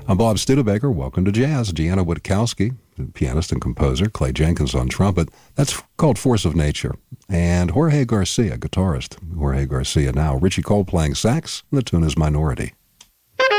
I'm Bob Studebaker. Welcome to Jazz. Deanna Witkowski, pianist and composer. Clay Jenkins on trumpet. That's called Force of Nature. And Jorge Garcia, guitarist. Jorge Garcia now. Richie Cole playing sax. And the tune is Minority.